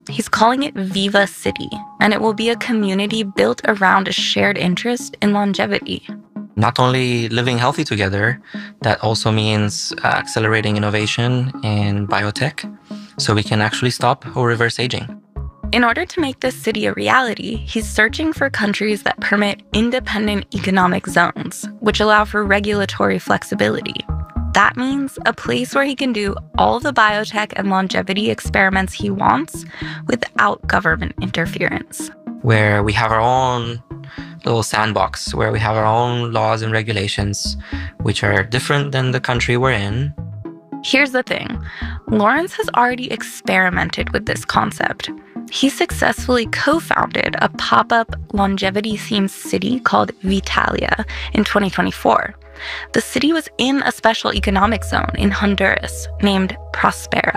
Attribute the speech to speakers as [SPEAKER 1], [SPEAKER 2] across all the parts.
[SPEAKER 1] He's calling it Viva City, and it will be a community built around a shared interest in longevity.
[SPEAKER 2] Not only living healthy together, that also means accelerating innovation in biotech so we can actually stop or reverse aging.
[SPEAKER 1] In order to make this city a reality, he's searching for countries that permit independent economic zones, which allow for regulatory flexibility. That means a place where he can do all the biotech and longevity experiments he wants without government interference.
[SPEAKER 2] Where we have our own little sandbox, where we have our own laws and regulations, which are different than the country we're in.
[SPEAKER 1] Here's the thing. Lawrence has already experimented with this concept. He successfully co-founded a pop-up longevity-themed city called Vitalia in 2024. The city was in a special economic zone in Honduras named Prospera.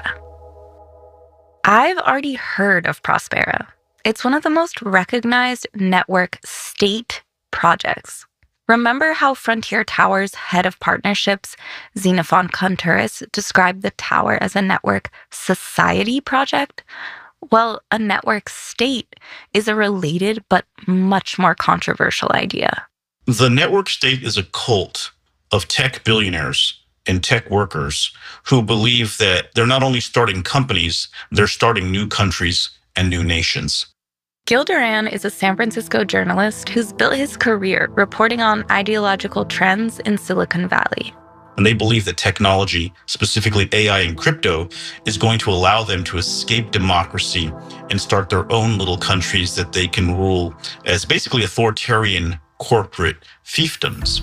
[SPEAKER 1] I've already heard of Prospera. It's one of the most recognized network state projects. Remember how Frontier Towers' head of partnerships, Xenophon Contreras, described the tower as a network society project? Well, a network state is a related but much more controversial idea.
[SPEAKER 3] The network state is a cult of tech billionaires and tech workers who believe that they're not only starting companies, they're starting new countries and new nations.
[SPEAKER 1] Gil Duran is a San Francisco journalist who's built his career reporting on ideological trends in Silicon Valley.
[SPEAKER 3] And they believe that technology, specifically AI and crypto, is going to allow them to escape democracy and start their own little countries that they can rule as basically authoritarian corporate fiefdoms.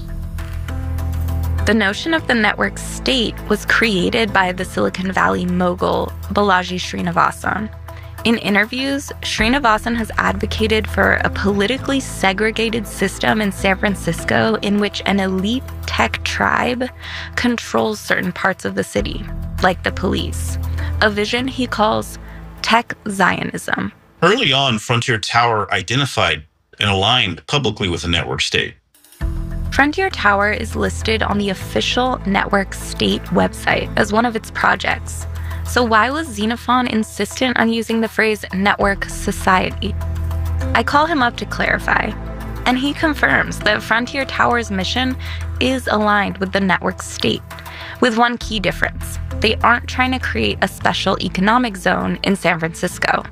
[SPEAKER 1] The notion of the network state was created by the Silicon Valley mogul Balaji Srinivasan. In interviews, Srinivasan has advocated for a politically segregated system in San Francisco in which an elite tech tribe controls certain parts of the city, like the police, a vision he calls tech Zionism.
[SPEAKER 3] Early on, Frontier Tower identified and aligned publicly with the network state.
[SPEAKER 1] Frontier Tower is listed on the official network state website as one of its projects. So why was Xenophon insistent on using the phrase network society? I call him up to clarify, and he confirms that Frontier Tower's mission is aligned with the network state, with one key difference. They aren't trying to create a special economic zone in San Francisco.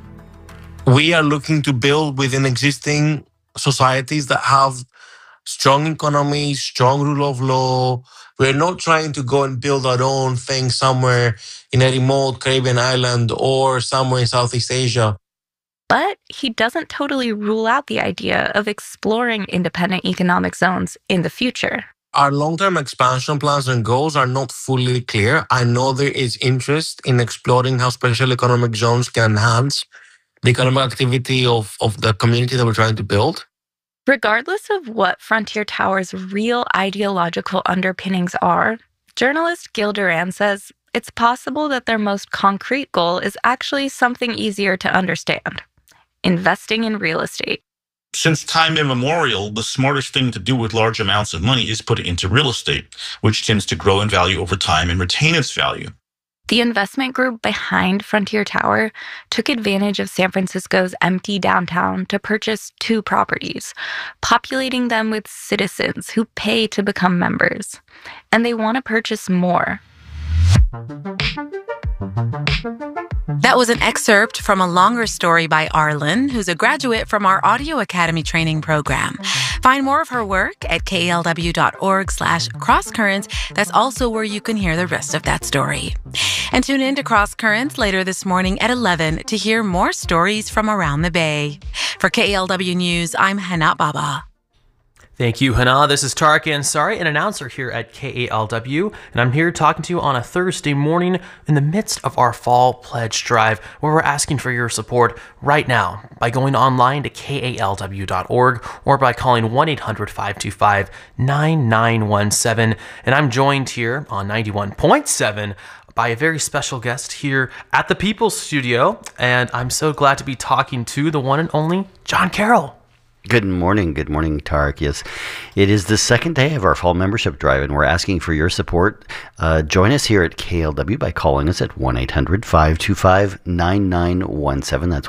[SPEAKER 4] We are looking to build within existing societies that have strong economies, strong rule of law. We're not trying to go and build our own thing somewhere in a remote Caribbean island or somewhere in Southeast Asia.
[SPEAKER 1] But he doesn't totally rule out the idea of exploring independent economic zones in the future.
[SPEAKER 4] Our long-term expansion plans and goals are not fully clear. I know there is interest in exploring how special economic zones can enhance the economic activity of the community that we're trying to build.
[SPEAKER 1] Regardless of what Frontier Tower's real ideological underpinnings are, journalist Gil Duran says it's possible that their most concrete goal is actually something easier to understand: investing in real estate.
[SPEAKER 3] Since time immemorial, the smartest thing to do with large amounts of money is put it into real estate, which tends to grow in value over time and retain its value.
[SPEAKER 1] The investment group behind Frontier Tower took advantage of San Francisco's empty downtown to purchase 2 properties, populating them with citizens who pay to become members. And they want to purchase more.
[SPEAKER 5] That was an excerpt from a longer story by Arlen, who's a graduate from our Audio Academy training program. Find more of her work at kalw.org/crosscurrents. That's also where you can hear the rest of that story. And tune in to Cross Currents later this morning at 11 to hear more stories from around the Bay. For KALW News, I'm Hana Baba.
[SPEAKER 6] Thank you, Hana. This is Tarek Ansari, an announcer here at KALW, and I'm here talking to you on a Thursday morning in the midst of our Fall Pledge Drive, where we're asking for your support right now by going online to kalw.org or by calling 1-800-525-9917. And I'm joined here on 91.7 by a very special guest here at the People's Studio, and I'm so glad to be talking to the one and only John Carroll.
[SPEAKER 7] Good morning, Tarek. Yes, it is the second day of our fall membership drive, and we're asking for your support. Join us here at KLW by calling us at 1-800-525-9917. That's